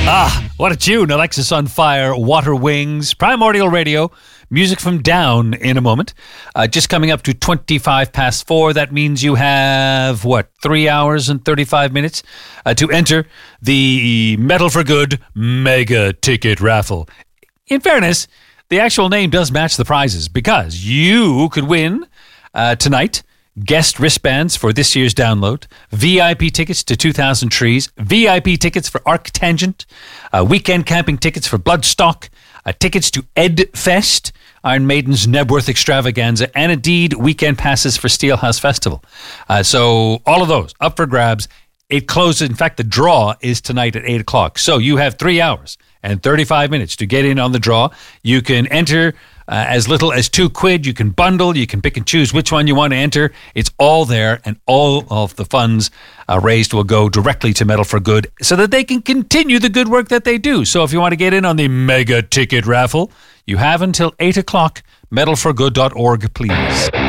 What a tune. Alexis on Fire, Water Wings, Primordial Radio, music from Down in a moment. Just coming up to 25 past 4. That means you have, 3 hours and 35 minutes to enter the Metal for Good Mega Ticket Raffle. In fairness, the actual name does match the prizes because you could win tonight guest wristbands for this year's download, VIP tickets to 2000 Trees, VIP tickets for Arctangent, weekend camping tickets for Bloodstock, tickets to Ed Fest, Iron Maiden's Nebworth Extravaganza, and indeed weekend passes for Steelhouse Festival. So all of those up for grabs. It closes. In fact, the draw is tonight at 8 o'clock. So you have 3 hours and 35 minutes to get in on the draw. You can enter as little as £2. You can bundle. You can pick and choose which one you want to enter. It's all there, and all of the funds raised will go directly to Metal for Good so that they can continue the good work that they do. So if you want to get in on the mega ticket raffle, you have until 8 o'clock. Metalforgood.org, please.